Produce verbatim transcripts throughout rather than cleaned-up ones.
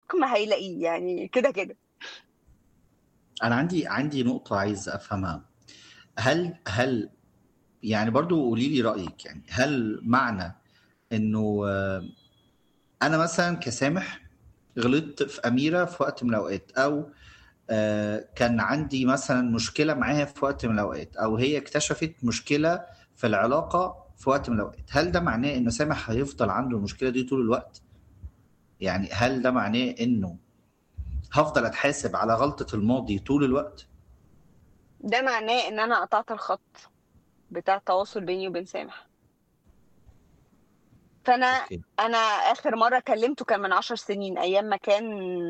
حكم هيلاقيه يعني كده كده. انا عندي عندي نقطة عايز افهمها. هل هل يعني برضو قولي لي رأيك، يعني هل معنى انه آه، انا مثلا كسامح غلطت في أميرة في وقت من الأوقات، أو آه، كان عندي مثلا مشكلة معاها في وقت من الأوقات، أو هي اكتشفت مشكلة في العلاقة في وقت من الأوقات، هل ده معناه إنه سامح هيفضل عنده المشكلة دي طول الوقت؟ يعني هل ده معناه إنه هفضل أتحاسب على غلطة الماضي طول الوقت؟ ده معناه ان انا قطعت الخط بتاع التواصل بيني وبين سامح. فانا أوكي. انا اخر مره كلمته كان من عشر سنين، ايام ما كان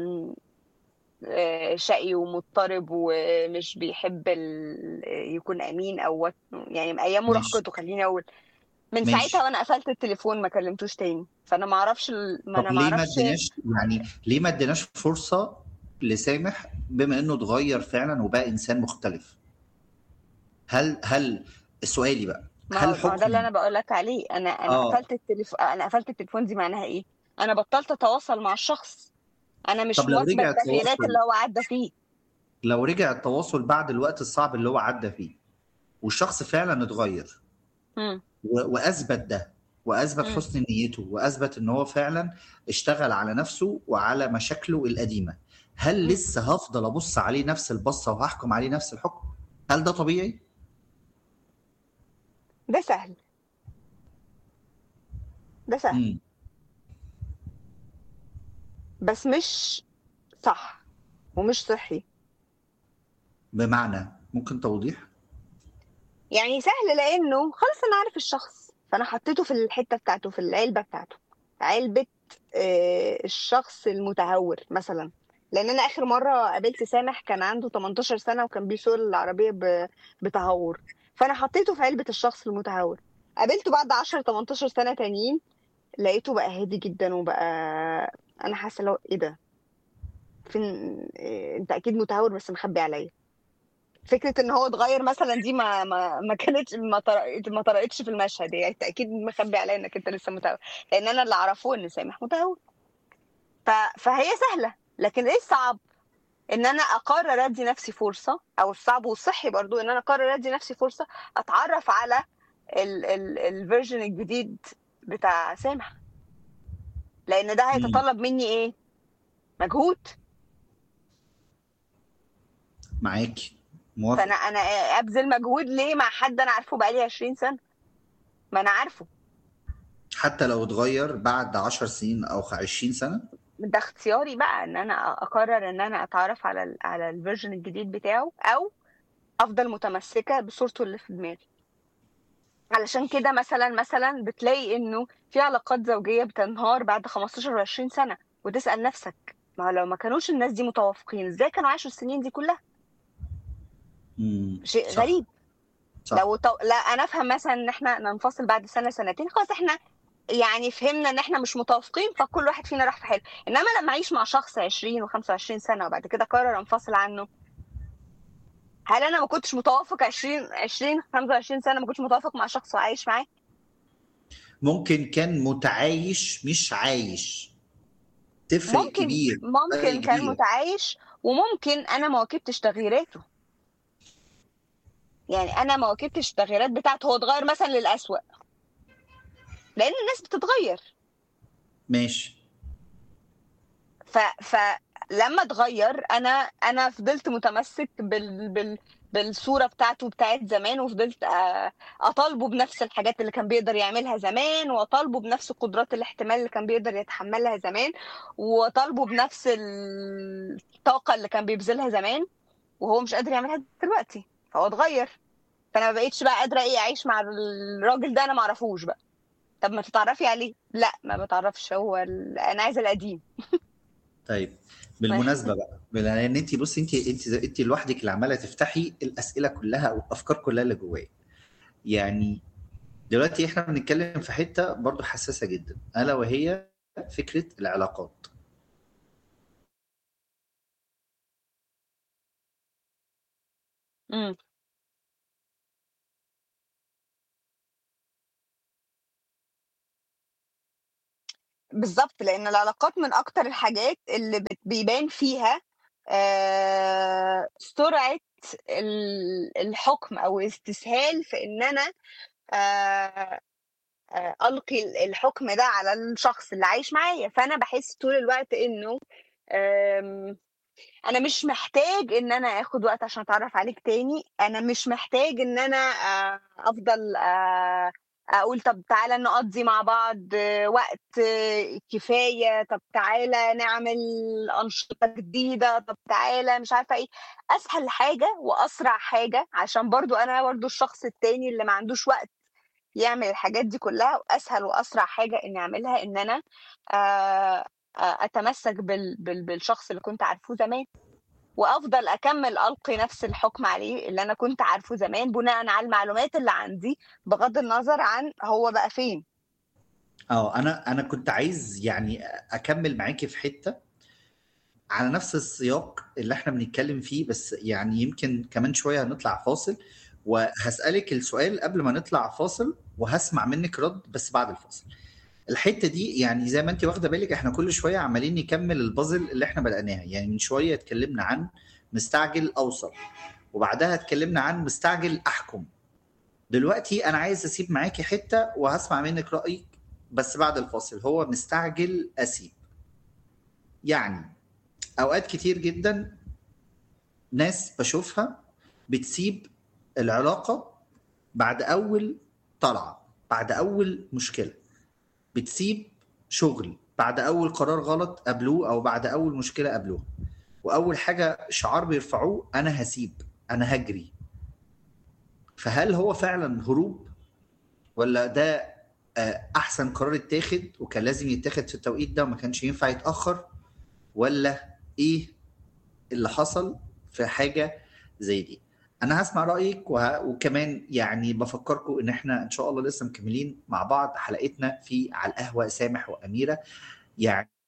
آه، شقي ومضطرب ومش بيحب ال... يكون امين او وات- يعني ايام ماشي. مراهقته خليني اقول. من ساعتها ماشي. وانا قفلت التليفون ما كلمتوش تاني. فانا ما اعرفش ال... ما طب انا ما ليه ما اعرفش. اديناش، يعني ليه ما اديناش فرصة لسامح بما إنه اتغير فعلا وبقى إنسان مختلف؟ هل هل سؤالي بقى، ما هل هو ما هو ده اللي حكم انا بقول لك عليه. انا انا اه قفلت التليفون انا قفلت التليفون دي معناها ايه؟ انا بطلت اتواصل مع الشخص. انا مش طب لو مواكبه رجع التغييرات اللي التواصل، هو عدى فيه. لو رجع التواصل بعد الوقت الصعب اللي هو عدى فيه، والشخص فعلا اتغير امم. و- واثبت ده، واثبت امم. حسن نيته، واثبت ان هو فعلا اشتغل على نفسه وعلى مشاكله القديمه، هل امم. لسه هفضل ابص عليه نفس البصه وهحكم عليه نفس الحكم؟ هل ده طبيعي؟ ده سهل. ده سهل. امم. بس مش صح ومش صحي. بمعنى ممكن توضيح؟ يعني سهل لانه خلاص انا عارف الشخص، فانا حطيته في الحته بتاعته، في العلبه بتاعته. علبه آه، الشخص المتهور مثلا. لان انا اخر مره قابلت سامح كان عنده تمنتاشر سنه وكان بيسوق العربيه ب- بتهور. فانا حطيته في علبه الشخص المتهور. قابلته بعد عشرة تمنتاشر سنه تانيين، لقيته بقى هادي جدا وبقى. انا حاسه لو ايه ده؟ فين؟ إيه، انت اكيد متهور بس مخبي عليا. فكرة إن هو اتغيّر مثلًا دي ما ما ما كانتش ما طر ما طرقتش في المشهد. يعني أنت أكيد مخبّي عليّا إنّك أنت لسه متهور، لإن أنا اللي أعرفه إن سامح متهور. ف فهي سهلة. لكن إيه الصعب؟ إن أنا أقرر أدّي نفسي فرصة، أو الصعب والصحّي برضه إن أنا أقرر أدّي نفسي فرصة أتعرّف على ال ال الversion الجديد بتاع سامح. لإن ده امم. هيتطلّب منّي إيه؟ مجهود. معاك. موافق. فأنا أنا أ أبذل مجهود ليه مع حد أنا عارفه بقى لي عشرين سَنة؟ ما أنا عارفه. حتى لو اتغير بعد عشر سنين او عشرين سنه. ده اختياري بقى ان انا اقرر ان انا اتعرف على ال على الفيرجن الجديد بتاعه، او افضل متمسكه بصورته اللي في دماغي. علشان كده مثلا مثلا بتلاقي انه في علاقات زوجيه بتنهار بعد خمستاشر و20 سنه. وتسال نفسك، ما هو لو ما كانوش الناس دي متوافقين ازاي كانوا عاشوا السنين دي كلها؟ امم. شيء صح. غريب. صح. لو تو... لا انا افهم مثلا ان احنا ننفصل بعد سنه سنتين، خلاص احنا يعني فهمنا ان احنا مش متوافقين فكل واحد فينا راح في حاله. انما لما اعيش مع شخص عشرين و25 سنه وبعد كده قرر انفصل عنه، هل انا ما كنتش متوافق عشرين عشرين خمسة وعشرين سنه ما كنتش متوافق مع شخص وعايش معاه؟ ممكن كان متعايش مش عايش، تفرق ممكن كبير، فرق ممكن كان كبير. متعايش. وممكن انا ما واكبتش تغييراته. يعني انا ما واكبتش التغييرات بتاعته. هو اتغير مثلا للأسوأ، لان الناس بتتغير. ماشي. ف فلما اتغير انا انا فضلت متمسك بال بال بالصوره بتاعته بتاعت زمان، وفضلت آه، اطالبه بنفس الحاجات اللي كان بيقدر يعملها زمان، واطالبه بنفس قدرات الاحتمال اللي كان بيقدر يتحملها زمان، واطالبه بنفس الطاقه اللي كان بيبذلها زمان، وهو مش قادر يعملها دلوقتي. فهو اتغير. فانا ما بقيتش بقى قادره ايه اعيش مع الراجل ده انا ما اعرفوش بقى. طب ما تتعرفي عليه؟ لا ما بتعرفش. هو ال... انا عايزه القديم. طيب، بالمناسبه بقى، لان انت بصي، انت انت انت لوحدك اللي عماله تفتحي الاسئله كلها او الافكار كلها اللي جوايا. يعني دلوقتي احنا بنتكلم في حته برضو حساسه جدا، الا وهي فكره العلاقات. امم. بالظبط، لان العلاقات من اكتر الحاجات اللي بت- بيبان فيها آه، سرعة ال- الحكم او استسهال في ان انا آه، آه، القي ال- الحكم ده على الشخص اللي عايش معايا. فانا بحس طول الوقت انه آم، انا مش محتاج ان انا اخد وقت عشان اتعرف عليك تاني. انا مش محتاج ان انا آه، افضل آه، اقول طب تعالى نقضي مع بعض آه، وقت آه، كفاية، طب تعالى نعمل أنشطة جديدة، طب تعالى مش عارفة ايه. اسهل حاجة واسرع حاجة، عشان برضو انا برضو الشخص التاني اللي ما عندوش وقت يعمل الحاجات دي كلها، واسهل واسرع حاجة اني اعملها ان انا آه، آه، اتمسك بال- بال- بالشخص اللي كنت عارفه زمان، وافضل اكمل القي نفس الحكم عليه اللي انا كنت عارفه زمان بناء على المعلومات اللي عندي، بغض النظر عن هو بقى فين. اه انا انا كنت عايز يعني اكمل معاكي في حته على نفس السياق اللي احنا بنتكلم فيه، بس يعني يمكن كمان شويه هنطلع فاصل وهسألك السؤال قبل ما نطلع فاصل، وهسمع منك رد بس بعد الفاصل. الحته دي يعني زي ما انت واخده بالك احنا كل شويه عمالين نكمل البازل اللي احنا بدأناها. يعني من شويه اتكلمنا عن مستعجل اوصل، وبعدها اتكلمنا عن مستعجل احكم. دلوقتي انا عايز اسيب معاكي حته وهسمع منك رأيك بس بعد الفاصل، هو مستعجل اسيب. يعني اوقات كتير جدا ناس بشوفها بتسيب العلاقة بعد اول طلعة، بعد اول مشكلة، بتسيب شغل بعد اول قرار غلط قبلوه او بعد اول مشكلة قبلوها، واول حاجة شعار بيرفعوه انا هسيب، انا هجري. فهل هو فعلا هروب، ولا ده آه، احسن قرار اتاخد وكان لازم يتاخد في التوقيت ده وما كانش ينفع يتاخر، ولا ايه اللي حصل في حاجه زي دي؟ انا هسمع رايك وه... وكمان يعني بفكركم ان احنا ان شاء الله لسه مكملين مع بعض حلقتنا في على القهوه سامح واميره. يعني